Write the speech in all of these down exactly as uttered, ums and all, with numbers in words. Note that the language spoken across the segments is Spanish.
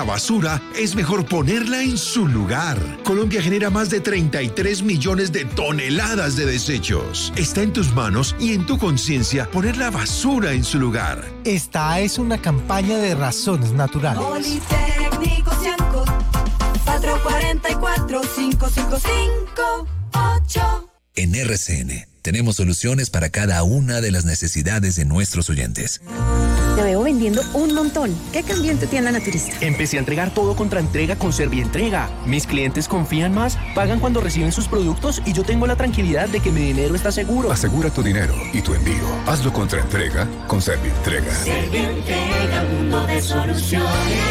la basura, es mejor ponerla en su lugar. Colombia genera más de treinta y tres millones de toneladas de desechos. Está en tus manos y en tu conciencia poner la basura en su lugar. Esta es una campaña de Razones Naturales. Politécnico Cianco, cuatro cuatro cuatro, cinco cinco cinco ocho. En R C N tenemos soluciones para cada una de las necesidades de nuestros oyentes. Te veo vendiendo un montón. ¿Qué cambió en tu tienda naturista? Empecé a entregar todo contra entrega con Servientrega. Mis clientes confían más, pagan cuando reciben sus productos y yo tengo la tranquilidad de que mi dinero está seguro. Asegura tu dinero y tu envío. Hazlo contra entrega con Servientrega. Servientrega, mundo de soluciones.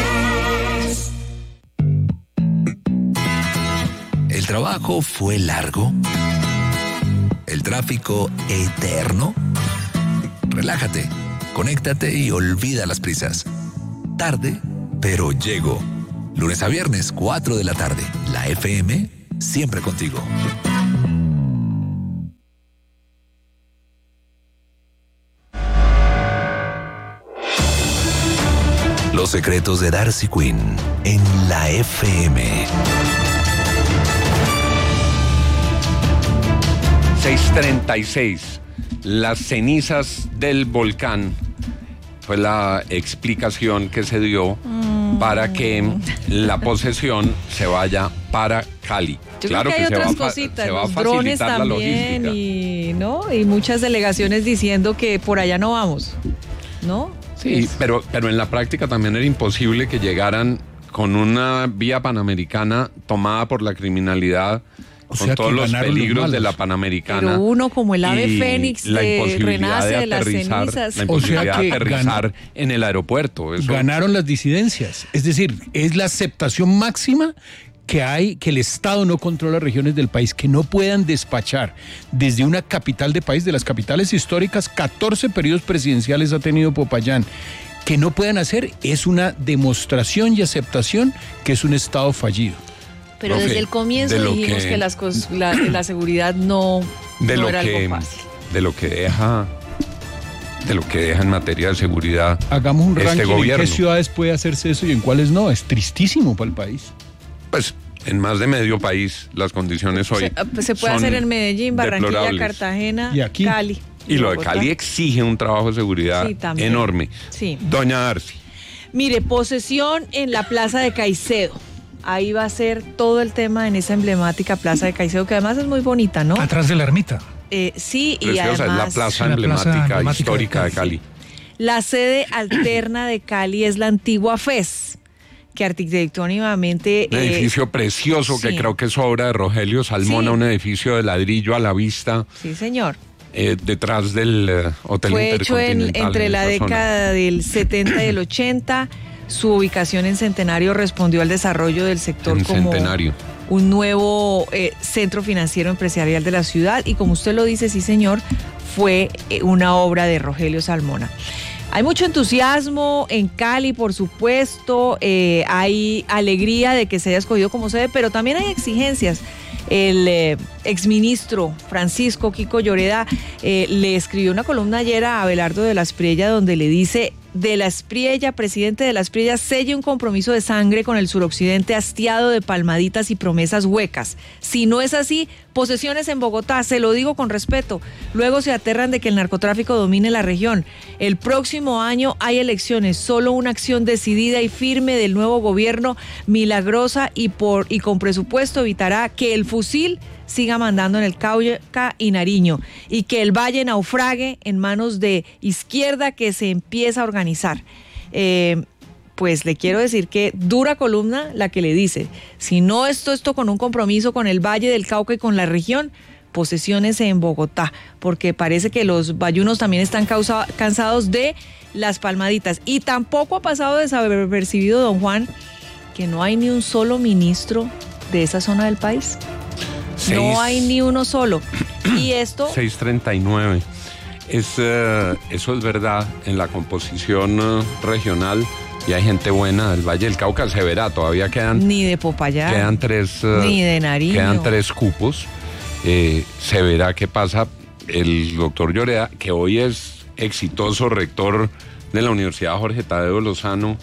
¿El trabajo fue largo? ¿El tráfico eterno? Relájate, conéctate y olvida las prisas. Tarde, pero llego. Lunes a viernes, cuatro de la tarde. La F M, siempre contigo. Los secretos de Darcy Quinn en la F M. seis treinta y seis. Las cenizas del volcán fue la explicación que se dio mm. para que la posesión se vaya para Cali. Yo claro creo que hay que otras se va, cositas, se va los a drones facilitar la también logística. y, ¿no? y muchas delegaciones diciendo que por allá no vamos, ¿no? Sí, es... pero, pero en la práctica también era imposible que llegaran con una vía panamericana tomada por la criminalidad, o con sea todos los peligros los de la Panamericana. Pero uno como el ave fénix de renace de las cenizas. La imposibilidad o sea que de aterrizar gan- en el aeropuerto. Eso. Ganaron las disidencias. Es decir, es la aceptación máxima que hay, que el Estado no controla regiones del país, que no puedan despachar desde una capital de país, de las capitales históricas, catorce periodos presidenciales ha tenido Popayán, que no puedan hacer, es una demostración y aceptación que es un Estado fallido. Pero okay, desde el comienzo dijimos que, que las cos, la, la seguridad no, de no lo era que, algo fácil. De lo que deja, de lo que deja en materia de seguridad. Hagamos un este ranking gobierno. en qué ciudades puede hacerse eso y en cuáles no. Es tristísimo para el país. Pues en más de medio país las condiciones hoy se, se puede son hacer en Medellín, Barranquilla, deplorables. Cartagena, y aquí, Cali. Y, y lo Bogotá. De Cali exige un trabajo de seguridad sí, enorme. Sí. Doña Darcy. Mire, posesión en la Plaza de Caicedo. Ahí va a ser todo el tema en esa emblemática Plaza de Caicedo, que además es muy bonita, ¿no? Atrás de la ermita. Eh, sí, Preciosa, y además... es la plaza emblemática, la plaza emblemática histórica de Cali. De Cali. La sede alterna de Cali es la antigua F E S, que arquitectónicamente... Un eh, edificio precioso sí. que creo que es obra de Rogelio Salmona, sí. Un edificio de ladrillo a la vista. Sí, señor. Eh, detrás del uh, Hotel Fue hecho en, Intercontinental. entre en la década zona. del setenta y el ochenta. Su ubicación en Centenario respondió al desarrollo del sector en como Centenario. un nuevo eh, centro financiero empresarial de la ciudad. Y como usted lo dice, sí señor, fue eh, una obra de Rogelio Salmona. Hay mucho entusiasmo en Cali, por supuesto, eh, hay alegría de que se haya escogido como sede, pero también hay exigencias. El eh, exministro Francisco Kiko Lloreda eh, le escribió una columna ayer a Abelardo de la Espriella donde le dice: de la Espriella, presidente de la Espriella, selle un compromiso de sangre con el suroccidente hastiado de palmaditas y promesas huecas. Si no es así, posesiones en Bogotá, se lo digo con respeto. Luego se aterran de que el narcotráfico domine la región. El próximo año hay elecciones, solo una acción decidida y firme del nuevo gobierno, milagrosa y, por, y con presupuesto, evitará que el fusil siga mandando en el Cauca y Nariño y que el Valle naufrague en manos de izquierda que se empieza a organizar. Eh, pues le quiero decir que dura columna la que le dice, si no esto, esto con un compromiso con el Valle del Cauca y con la región, posesiones en Bogotá, porque parece que los bayunos también están causa, cansados de las palmaditas. Y tampoco ha pasado desapercibido, don Juan, que no hay ni un solo ministro de esa zona del país. Seis, no hay ni uno solo. Y esto... seis treinta y nueve. Es, uh, eso es verdad, en la composición uh, regional, y hay gente buena del Valle del Cauca, se verá, todavía quedan... Ni de Popayán. Quedan tres... Uh, ni de Nariño. Quedan tres cupos. Eh, se verá qué pasa. El doctor Lloreda, que hoy es exitoso rector de la Universidad Jorge Tadeo Lozano,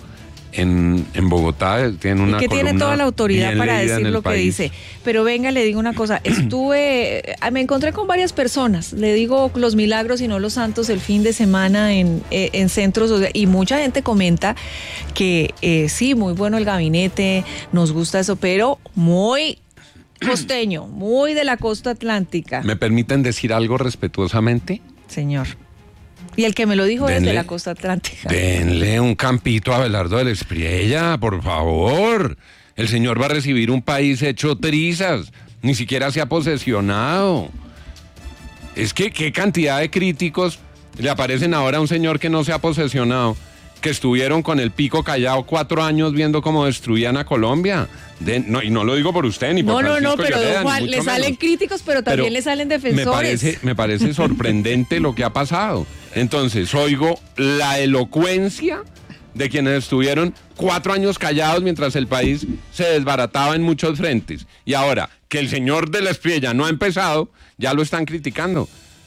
en, en Bogotá, tiene una y que tiene toda la autoridad para decir lo que país. dice. Pero venga, le digo una cosa, estuve, me encontré con varias personas, le digo los milagros y no los santos el fin de semana en, en centros, y mucha gente comenta que eh, sí, muy bueno el gabinete, nos gusta eso, pero muy costeño, muy de la costa atlántica. ¿Me permiten decir algo respetuosamente? Señor. Y el que me lo dijo denle, es de la costa atlántica. Denle un campito a Abelardo de la Espriella, por favor. El señor va a recibir un país hecho trizas. Ni siquiera se ha posesionado. Es que qué cantidad de críticos le aparecen ahora a un señor que no se ha posesionado, que estuvieron con el pico callado cuatro años viendo cómo destruían a Colombia. De, no, y no lo digo por usted ni por No, Francisco no, no, pero Lloreda, Juan, le salen menos. críticos, pero también Pero le salen defensores. Me parece, me parece sorprendente lo que ha pasado. Entonces, oigo la elocuencia de quienes estuvieron cuatro años callados mientras el país se desbarataba en muchos frentes. Y ahora, que el señor de la Espriella no ha empezado, ya lo están criticando.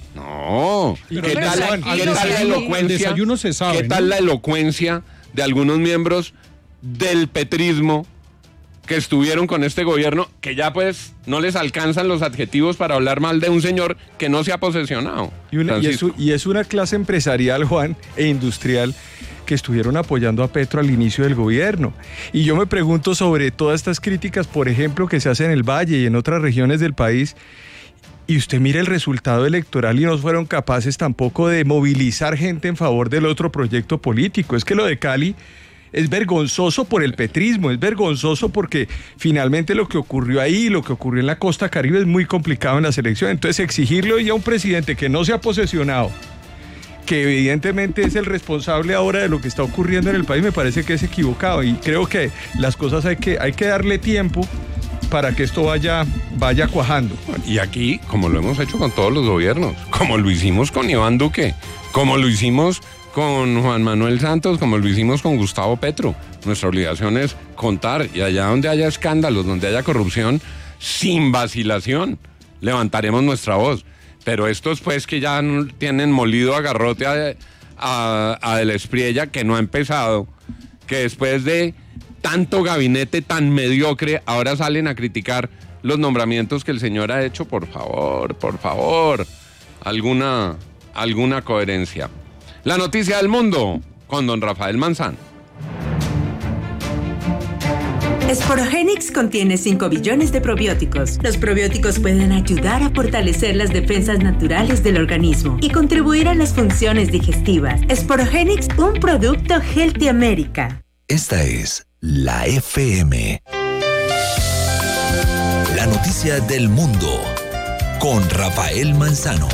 No. ¿Qué Pero, tal, Juan, ¿qué al tal la desayuno- elocuencia? al desayuno se sabe, ¿Qué tal ¿no? la elocuencia de algunos miembros del petrismo que estuvieron con este gobierno, que ya pues no les alcanzan los adjetivos para hablar mal de un señor que no se ha posesionado? Y, una, y, es, y es una clase empresarial, Juan, e industrial, que estuvieron apoyando a Petro al inicio del gobierno. Y yo me pregunto sobre todas estas críticas, por ejemplo, que se hacen en el Valle y en otras regiones del país, y usted mira el resultado electoral y no fueron capaces tampoco de movilizar gente en favor del otro proyecto político. Es que lo de Cali es vergonzoso por el petrismo, es vergonzoso porque finalmente lo que ocurrió ahí, lo que ocurrió en la costa caribe es muy complicado en la selección. Entonces exigirle hoy a un presidente que no se ha posesionado, que evidentemente es el responsable ahora de lo que está ocurriendo en el país, me parece que es equivocado, y creo que las cosas hay que, hay que darle tiempo para que esto vaya, vaya cuajando. Y aquí, como lo hemos hecho con todos los gobiernos, como lo hicimos con Iván Duque, como lo hicimos con Juan Manuel Santos, como lo hicimos con Gustavo Petro. Nuestra obligación es contar, y allá donde haya escándalos, donde haya corrupción, sin vacilación, levantaremos nuestra voz. Pero estos pues que ya tienen molido a garrote a, a, a de la Espriella, que no ha empezado, que después de tanto gabinete tan mediocre, ahora salen a criticar los nombramientos que el señor ha hecho. Por favor, por favor, alguna, alguna coherencia. La noticia del mundo con don Rafael Manzano. Sporogenix contiene cinco billones de probióticos. Los probióticos pueden ayudar a fortalecer las defensas naturales del organismo y contribuir a las funciones digestivas. Sporogenix, un producto Healthy America. Esta es la F M. La noticia del mundo con Rafael Manzano.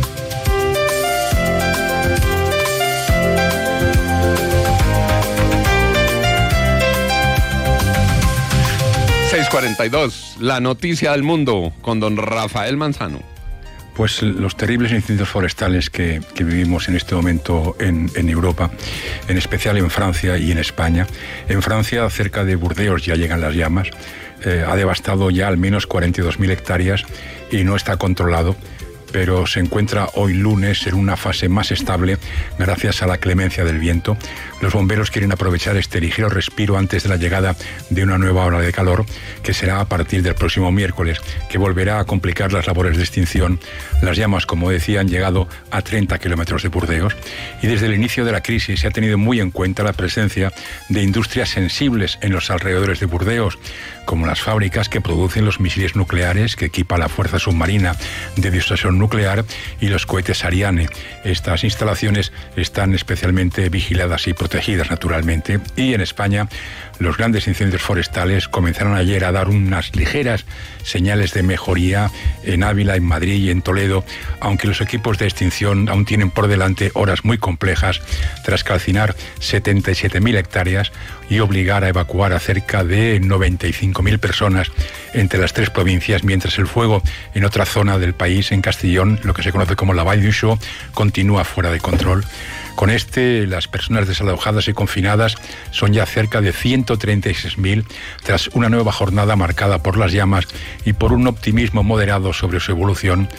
seis cuarenta y dos, la noticia del mundo con don Rafael Manzano. Pues los terribles incendios forestales que, que vivimos en este momento en, en Europa, en especial en Francia y en España. En Francia, cerca de Burdeos ya llegan las llamas, eh, ha devastado ya al menos cuarenta y dos mil hectáreas y no está controlado, pero se encuentra hoy lunes en una fase más estable gracias a la clemencia del viento. Los bomberos quieren aprovechar este ligero respiro antes de la llegada de una nueva ola de calor, que será a partir del próximo miércoles, que volverá a complicar las labores de extinción. Las llamas, como decía, han llegado a treinta kilómetros de Burdeos, y desde el inicio de la crisis se ha tenido muy en cuenta la presencia de industrias sensibles en los alrededores de Burdeos, como las fábricas que producen los misiles nucleares que equipa la Fuerza Submarina de Disuasión Nuclear y los cohetes Ariane. Estas instalaciones están especialmente vigiladas y protegidas naturalmente, y en España los grandes incendios forestales comenzaron ayer a dar unas ligeras señales de mejoría en Ávila, en Madrid y en Toledo, aunque los equipos de extinción aún tienen por delante horas muy complejas tras calcinar setenta y siete mil hectáreas y obligar a evacuar a cerca de noventa y cinco mil personas entre las tres provincias, mientras el fuego en otra zona del país, en Castellón, lo que se conoce como la Vall d'Uixó, continúa fuera de control. Con este, las personas desalojadas y confinadas son ya cerca de ciento treinta y seis mil, tras una nueva jornada marcada por las llamas y por un optimismo moderado sobre su evolución.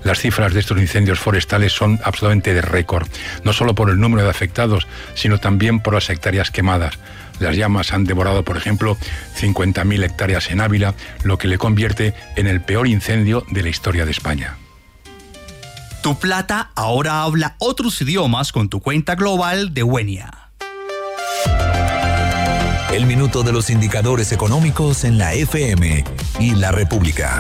Las cifras de estos incendios forestales son absolutamente de récord, no solo por el número de afectados, sino también por las hectáreas quemadas. Las llamas han devorado, por ejemplo, cincuenta mil hectáreas en Ávila, lo que le convierte en el peor incendio de la historia de España. Tu plata ahora habla otros idiomas con tu cuenta global de Wenia. El minuto de los indicadores económicos en la F M y la República.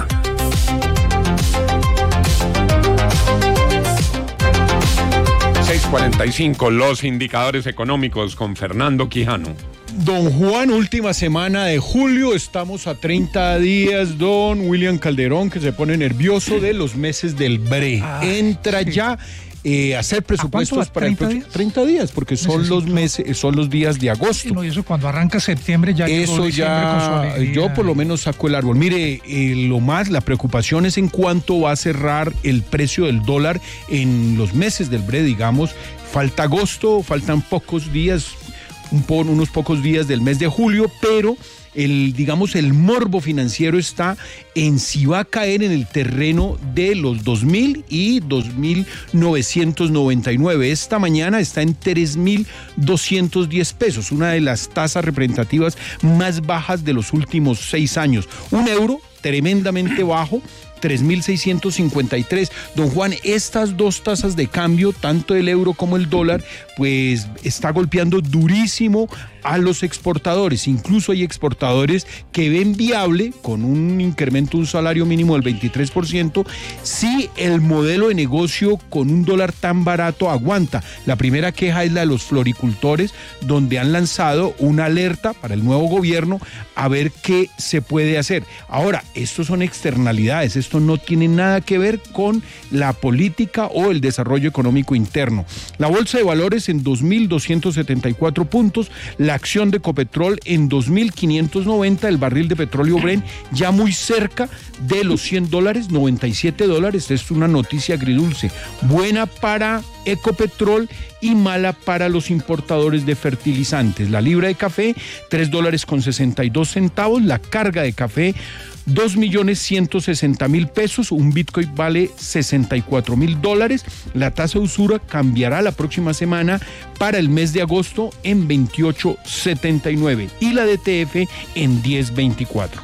seis cuarenta y cinco, los indicadores económicos con Fernando Quijano. Don Juan, última semana de julio, estamos a treinta días, don William Calderón, que se pone nervioso de los meses del B R E. Ay, Entra sí. ya eh, a hacer presupuestos ¿A para el próximo treinta días, porque son Necesito. los meses, son los días de agosto. Sí, no, y eso cuando arranca septiembre ya Eso ya, yo por lo menos saco el árbol. Mire, eh, lo más, la preocupación es en cuánto va a cerrar el precio del dólar en los meses del B R E, digamos. Falta agosto, faltan pocos días, un po, unos pocos días del mes de julio, pero el, digamos, el morbo financiero está en si va a caer en el terreno de los dos mil y dos mil novecientos noventa y nueve. Esta mañana está en tres mil doscientos diez pesos, una de las tasas representativas más bajas de los últimos seis años. Un euro tremendamente bajo, tres mil seiscientos cincuenta y tres. Don Juan, estas dos tasas de cambio, tanto el euro como el dólar, pues está golpeando durísimo a los exportadores. Incluso hay exportadores que ven viable, con un incremento de un salario mínimo del veintitrés por ciento, si el modelo de negocio con un dólar tan barato aguanta. La primera queja es la de los floricultores, donde han lanzado una alerta para el nuevo gobierno a ver qué se puede hacer. Ahora, esto son externalidades, esto no tiene nada que ver con la política o el desarrollo económico interno. La bolsa de valores en dos mil doscientos setenta y cuatro puntos, la acción de Ecopetrol en dos mil quinientos noventa, el barril de petróleo Brent ya muy cerca de los cien dólares, noventa y siete dólares. Es una noticia agridulce, buena para Ecopetrol y mala para los importadores de fertilizantes. La libra de café, tres dólares con sesenta y dos centavos, la carga de café, dos millones ciento sesenta mil pesos, un Bitcoin vale sesenta y cuatro mil dólares. La tasa de usura cambiará la próxima semana para el mes de agosto en veintiocho setenta y nueve y la D T F en diez veinticuatro.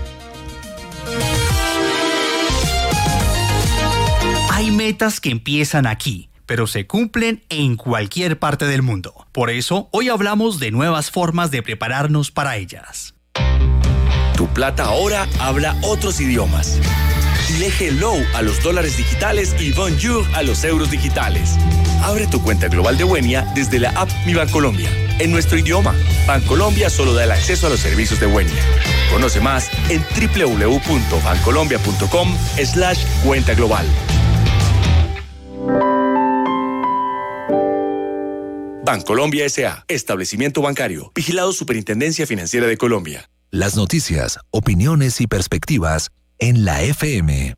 Hay metas que empiezan aquí, pero se cumplen en cualquier parte del mundo. Por eso, hoy hablamos de nuevas formas de prepararnos para ellas. Tu plata ahora habla otros idiomas. Dile hello a los dólares digitales y bonjour a los euros digitales. Abre tu cuenta global de Wenia desde la app Mi Bancolombia. En nuestro idioma, Bancolombia solo da el acceso a los servicios de Wenia. Conoce más en doble u doble u doble u punto bancolombia punto com slash cuenta global. Bancolombia S A, establecimiento bancario, vigilado Superintendencia Financiera de Colombia. Las noticias, opiniones y perspectivas en la F M.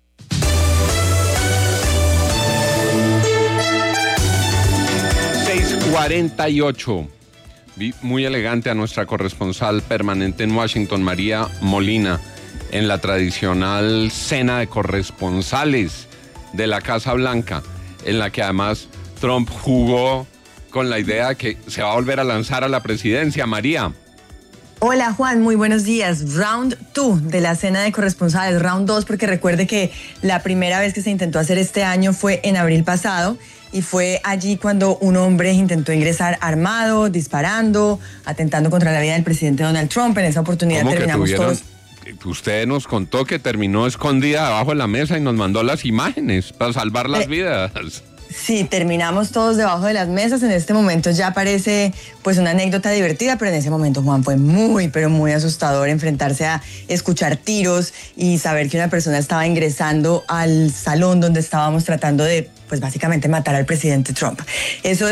seis cuarenta y ocho. Vi muy elegante a nuestra corresponsal permanente en Washington, María Molina, en la tradicional cena de corresponsales de la Casa Blanca, en la que además Trump jugó con la idea que se va a volver a lanzar a la presidencia. María. Hola Juan, muy buenos días. Round dos de la cena de corresponsales, round dos, porque recuerde que la primera vez que se intentó hacer este año fue en abril pasado y fue allí cuando un hombre intentó ingresar armado, disparando, atentando contra la vida del presidente Donald Trump. En esa oportunidad terminamos tuvieron... todos... Usted nos contó que terminó escondida debajo de la mesa y nos mandó las imágenes para salvar las eh... vidas. Sí, terminamos todos debajo de las mesas. En este momento ya parece pues una anécdota divertida, pero en ese momento, Juan, fue muy, pero muy asustador enfrentarse a escuchar tiros y saber que una persona estaba ingresando al salón donde estábamos tratando de, pues básicamente matar al presidente Trump. Eso es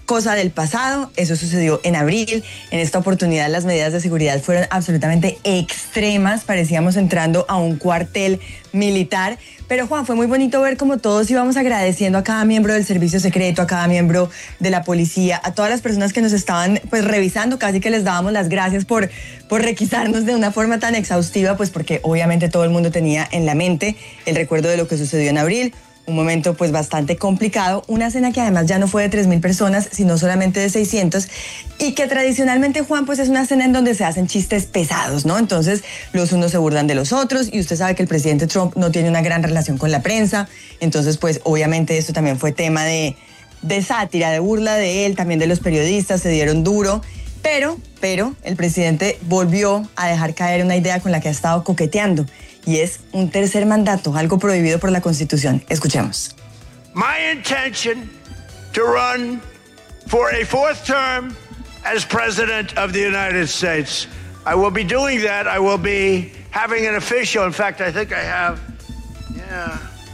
cosa del pasado, eso sucedió en abril. En esta oportunidad las medidas de seguridad fueron absolutamente extremas, parecíamos entrando a un cuartel militar. Pero Juan, fue muy bonito ver cómo todos íbamos agradeciendo a cada miembro del servicio secreto, a cada miembro de la policía, a todas las personas que nos estaban pues revisando, casi que les dábamos las gracias por, por requisarnos de una forma tan exhaustiva, pues porque obviamente todo el mundo tenía en la mente el recuerdo de lo que sucedió en abril. Un momento pues bastante complicado, una cena que además ya no fue de tres mil personas, sino solamente de seiscientos, y que tradicionalmente, Juan, pues es una cena en donde se hacen chistes pesados, ¿no? Entonces los unos se burlan de los otros, y usted sabe que el presidente Trump no tiene una gran relación con la prensa, entonces pues obviamente esto también fue tema de, de sátira, de burla de él, también de los periodistas, se dieron duro, pero, pero el presidente volvió a dejar caer una idea con la que ha estado coqueteando, y es un tercer mandato, algo prohibido por la Constitución. Escuchemos. My intention to run for a fourth term as President of the United States. I will be doing that. I will be having an official. In fact, I think I have. Yeah.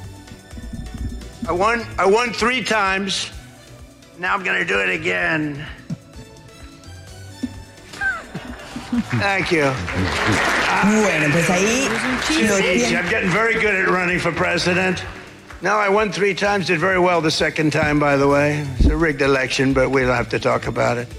I won. I won three times. Now I'm going to do it again. Thank you. Bueno, pues ahí lo Easy. I'm getting very good at running for president. No, I won three times, did very well the second time, by the way. It's a rigged election, but we don't have to talk about it.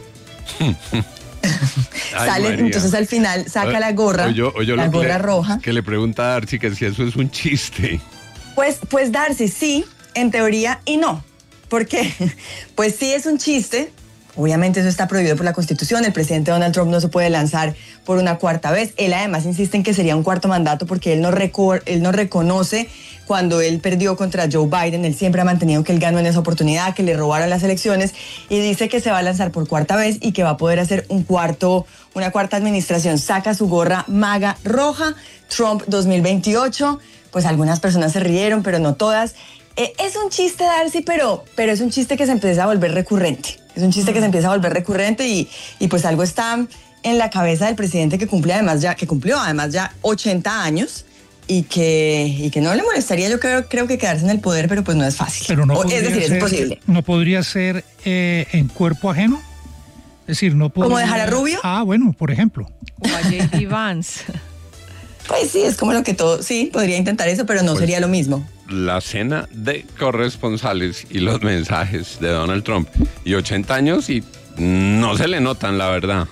Sale, entonces al final saca la gorra, oye, oye, la gorra le, roja. Que le pregunta a Darcy que si eso es un chiste. Pues, pues Darcy, sí, en teoría y no. ¿Por qué? Pues sí es un chiste. Obviamente eso está prohibido por la Constitución. El presidente Donald Trump no se puede lanzar por una cuarta vez. Él además insiste en que sería un cuarto mandato porque él no, reco- él no reconoce cuando él perdió contra Joe Biden. Él siempre ha mantenido que él ganó en esa oportunidad, que le robaron las elecciones, y dice que se va a lanzar por cuarta vez y que va a poder hacer un cuarto, una cuarta administración. Saca su gorra MAGA roja, Trump dos mil veintiocho. Pues algunas personas se rieron, pero no todas. Eh, es un chiste, Darcy, pero, pero es un chiste que se empieza a volver recurrente. Es un chiste que se empieza a volver recurrente y, y pues algo está en la cabeza del presidente que cumple además ya, que cumplió además ya ochenta años y que, y que no le molestaría, yo creo, creo que quedarse en el poder, pero pues no es fácil. Pero no o, es decir, ser, es imposible. ¿No podría ser eh, en cuerpo ajeno? Es decir, no podría... ¿Como dejar a Rubio? Ah, bueno, por ejemplo. O a J D Vance. Pues sí, es como lo que todo, sí, podría intentar eso, pero no pues, sería lo mismo. La cena de corresponsales y los mensajes de Donald Trump. Y ochenta años y no se le notan, la verdad.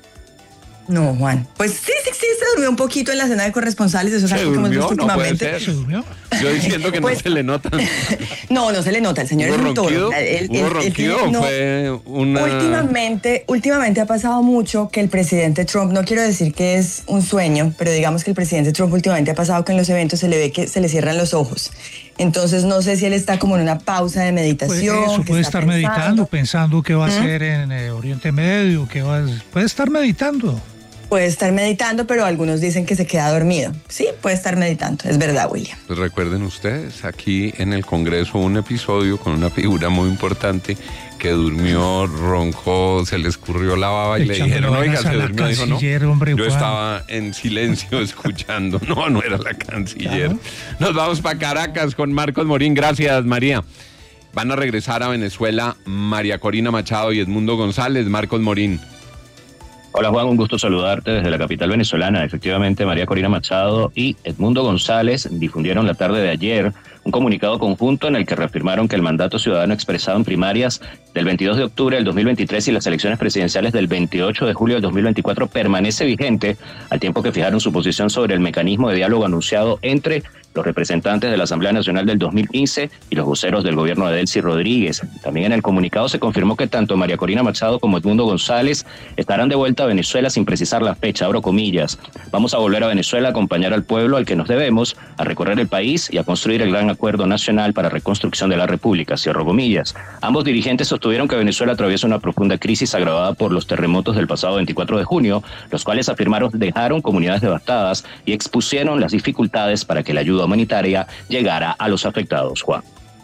No, Juan. Pues sí, sí, sí, se durmió un poquito en la cena de corresponsales. Eso es algo que hemos visto últimamente. ¿Se durmió? Yo diciendo que pues, no se le notan. No, no se le nota. El señor es un toro. ¿Hubo ronquido o fue una...? Últimamente, últimamente ha pasado mucho que el presidente Trump, no quiero decir que es un sueño, pero digamos que el presidente Trump últimamente ha pasado que en los eventos se le ve que se le cierran los ojos. Entonces no sé si él está como en una pausa de meditación. Pues eso, puede estar pensando. meditando, pensando qué va a ¿Mm? hacer en eh, Oriente Medio, qué va a... puede estar meditando. Puede estar meditando, pero algunos dicen que se queda dormido. Sí, puede estar meditando, es verdad, William. Pues recuerden ustedes, aquí en el Congreso un episodio con una figura muy importante que durmió, roncó, se le escurrió la baba y le dijeron, oiga, se durmió, dijo, no, hombre, yo estaba en silencio escuchando, no, no era la canciller. Claro. Nos vamos para Caracas con Marcos Morín, gracias María. Van a regresar a Venezuela María Corina Machado y Edmundo González. Marcos Morín. Hola Juan, un gusto saludarte desde la capital venezolana. Efectivamente, María Corina Machado y Edmundo González difundieron la tarde de ayer un comunicado conjunto en el que reafirmaron que el mandato ciudadano expresado en primarias del veintidós de octubre del dos mil veintitrés y las elecciones presidenciales del veintiocho de julio del dos mil veinticuatro permanece vigente, al tiempo que fijaron su posición sobre el mecanismo de diálogo anunciado entre los representantes de la Asamblea Nacional del dos mil quince y los voceros del gobierno de Delcy Rodríguez. También en el comunicado se confirmó que tanto María Corina Machado como Edmundo González estarán de vuelta a Venezuela sin precisar la fecha, abro comillas. Vamos a volver a Venezuela a acompañar al pueblo al que nos debemos, a recorrer el país y a construir el gran acuerdo nacional para reconstrucción de la República, cierro comillas. Ambos dirigentes sostuvieron que Venezuela atraviesa una profunda crisis agravada por los terremotos del pasado veinticuatro de junio, los cuales afirmaron dejaron comunidades devastadas y expusieron las dificultades para que la ayuda humanitaria llegara a los afectados, Juan.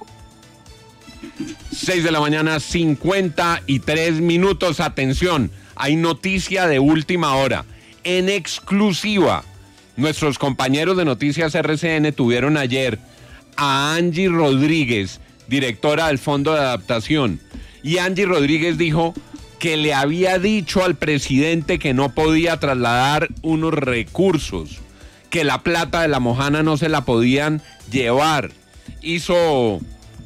seis de la mañana, cincuenta y tres minutos. Atención, hay noticia de última hora. En exclusiva, nuestros compañeros de Noticias R C N tuvieron ayer a Angie Rodríguez, directora del Fondo de Adaptación. Y Angie Rodríguez dijo que le había dicho al presidente que no podía trasladar unos recursos, que la plata de la Mojana no se la podían llevar. Hizo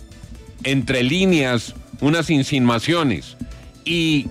entre líneas unas insinuaciones y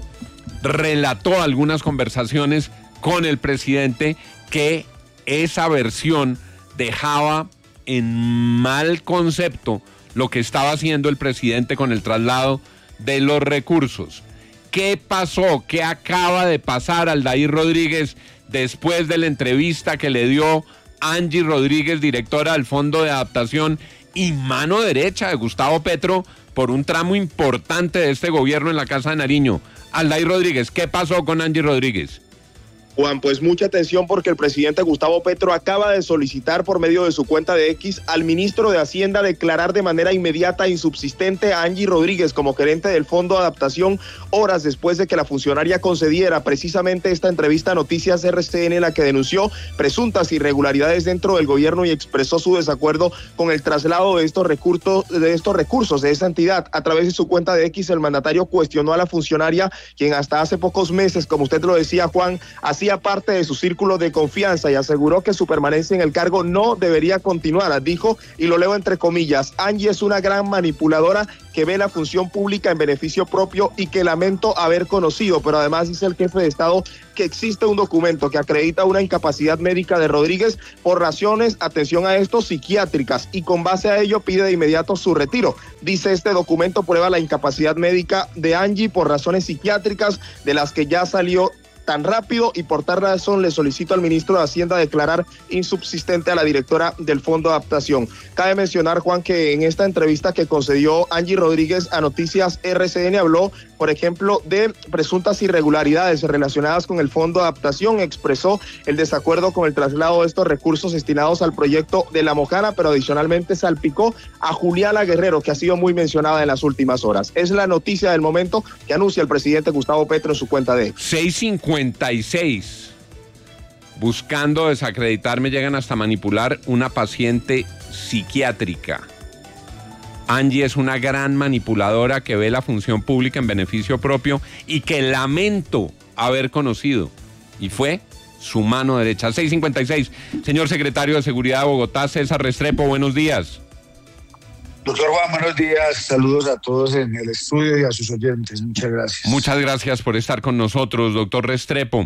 relató algunas conversaciones con el presidente que esa versión dejaba en mal concepto lo que estaba haciendo el presidente con el traslado de los recursos. ¿Qué pasó? ¿Qué acaba de pasar, Aldair Rodríguez, después de la entrevista que le dio Angie Rodríguez, directora del Fondo de Adaptación y mano derecha de Gustavo Petro por un tramo importante de este gobierno en la Casa de Nariño? Aldair Rodríguez, ¿qué pasó con Angie Rodríguez? Juan, pues mucha atención porque el presidente Gustavo Petro acaba de solicitar por medio de su cuenta de X al ministro de Hacienda declarar de manera inmediata e insubsistente a Angie Rodríguez como gerente del Fondo de Adaptación, horas después de que la funcionaria concediera precisamente esta entrevista a Noticias R C N en la que denunció presuntas irregularidades dentro del gobierno y expresó su desacuerdo con el traslado de estos recursos, de estos recursos de esa entidad. A través de su cuenta de X, el mandatario cuestionó a la funcionaria, quien hasta hace pocos meses, como usted lo decía, Juan, hacía parte de su círculo de confianza, y aseguró que su permanencia en el cargo no debería continuar. Dijo, y lo leo entre comillas: Angie es una gran manipuladora que ve la función pública en beneficio propio y que lamento haber conocido. Pero además dice el jefe de Estado que existe un documento que acredita una incapacidad médica de Rodríguez por razones, atención a esto, psiquiátricas, y con base a ello pide de inmediato su retiro. Dice, este documento prueba la incapacidad médica de Angie por razones psiquiátricas de las que ya salió tan rápido, y por tal razón le solicito al ministro de Hacienda declarar insubsistente a la directora del Fondo de Adaptación. Cabe mencionar, Juan, que en esta entrevista que concedió Angie Rodríguez a Noticias R C N habló, por ejemplo, de presuntas irregularidades relacionadas con el Fondo de Adaptación. Expresó el desacuerdo con el traslado de estos recursos destinados al proyecto de La Mojana, pero adicionalmente salpicó a Juliana Guerrero, que ha sido muy mencionada en las últimas horas. Es la noticia del momento que anuncia el presidente Gustavo Petro en su cuenta de seis cincuenta y seis. Buscando desacreditarme, llegan hasta manipular una paciente psiquiátrica. Angie es una gran manipuladora que ve la función pública en beneficio propio y que lamento haber conocido. Y fue su mano derecha. seis cincuenta y seis. Señor secretario de Seguridad de Bogotá, César Restrepo, buenos días. Doctor Juan, buenos días. Saludos a todos en el estudio y a sus oyentes. Muchas gracias. Muchas gracias por estar con nosotros, doctor Restrepo.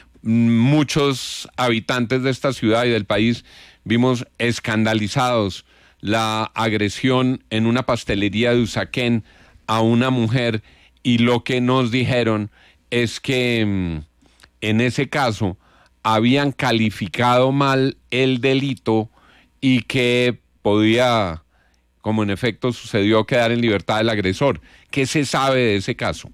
Muchos habitantes de esta ciudad y del país vimos escandalizados la agresión en una pastelería de Usaquén a una mujer, y lo que nos dijeron es que en ese caso habían calificado mal el delito y que podía, como en efecto sucedió, quedar en libertad el agresor. ¿Qué se sabe de ese caso?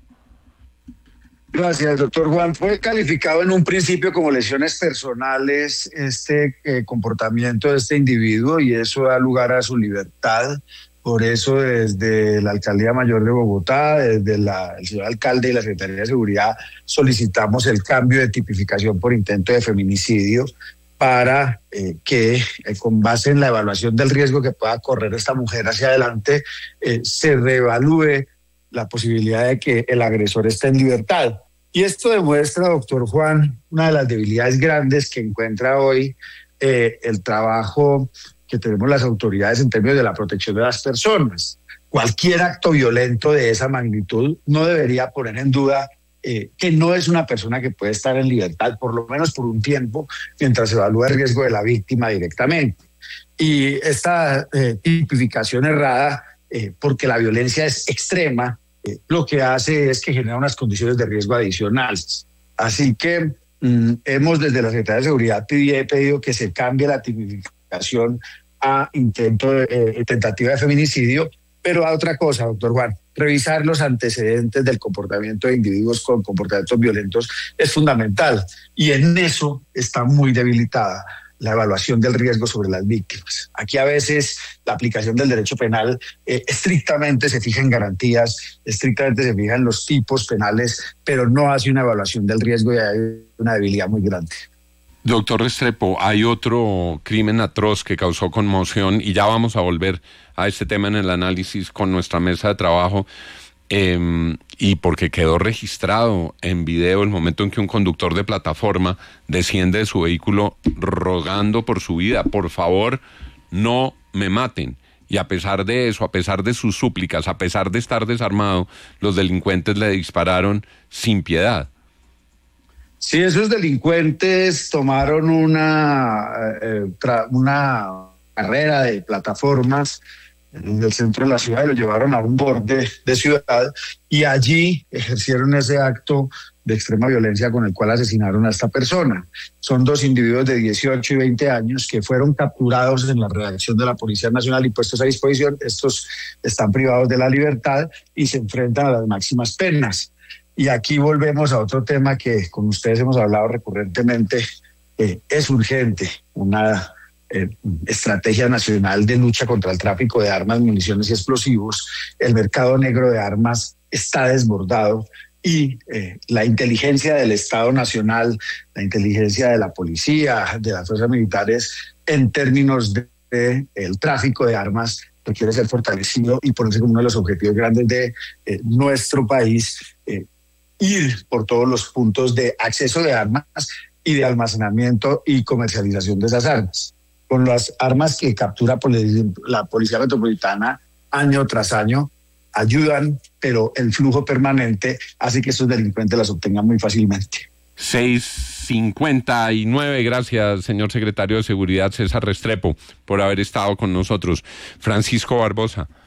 Gracias, doctor Juan. Fue calificado en un principio como lesiones personales este eh, comportamiento de este individuo, y eso da lugar a su libertad. Por eso desde la Alcaldía Mayor de Bogotá, desde la, el señor alcalde y la Secretaría de Seguridad, solicitamos el cambio de tipificación por intento de feminicidio para eh, que, eh, con base en la evaluación del riesgo que pueda correr esta mujer hacia adelante, eh, se reevalúe la posibilidad de que el agresor esté en libertad. Y esto demuestra, doctor Juan, una de las debilidades grandes que encuentra hoy eh, el trabajo que tenemos las autoridades en términos de la protección de las personas. Cualquier acto violento de esa magnitud no debería poner en duda eh, que no es una persona que puede estar en libertad, por lo menos por un tiempo, mientras se evalúa el riesgo de la víctima directamente. Y esta eh, tipificación errada, eh, porque la violencia es extrema, eh, lo que hace es que genera unas condiciones de riesgo adicionales. Así que mm, hemos desde la Secretaría de Seguridad pedido, pedido que se cambie la tipificación a intento de, eh, tentativa de feminicidio, pero a otra cosa, doctor Juan, revisar los antecedentes del comportamiento de individuos con comportamientos violentos es fundamental, y en eso está muy debilitada la evaluación del riesgo sobre las víctimas. Aquí a veces la aplicación del derecho penal eh, estrictamente se fija en garantías, estrictamente se fija en los tipos penales, pero no hace una evaluación del riesgo, y hay una debilidad muy grande. Doctor Restrepo, hay otro crimen atroz que causó conmoción y ya vamos a volver a este tema en el análisis con nuestra mesa de trabajo, eh, y porque quedó registrado en video el momento en que un conductor de plataforma desciende de su vehículo rogando por su vida: por favor, no me maten. Y a pesar de eso, a pesar de sus súplicas, a pesar de estar desarmado, los delincuentes le dispararon sin piedad. Sí, esos delincuentes tomaron una, eh, tra- una carrera de plataformas en el centro de la ciudad y lo llevaron a un borde de ciudad y allí ejercieron ese acto de extrema violencia con el cual asesinaron a esta persona. Son dos individuos de dieciocho y veinte años que fueron capturados en la redacción de la Policía Nacional y puestos a disposición. Estos están privados de la libertad y se enfrentan a las máximas penas. Y aquí volvemos a otro tema que con ustedes hemos hablado recurrentemente. Eh, es urgente una eh, estrategia nacional de lucha contra el tráfico de armas, municiones y explosivos. El mercado negro de armas está desbordado y eh, la inteligencia del Estado Nacional, la inteligencia de la policía, de las fuerzas militares en términos de, de el tráfico de armas requiere ser fortalecido y ponerse como uno de los objetivos grandes de eh, nuestro país, eh, ir por todos los puntos de acceso de armas y de almacenamiento y comercialización de esas armas. Con las armas que captura la Policía Metropolitana año tras año, ayudan, pero el flujo permanente hace que estos delincuentes las obtengan muy fácilmente. seis cincuenta y nueve, gracias, señor secretario de Seguridad César Restrepo, por haber estado con nosotros. Francisco Barbosa.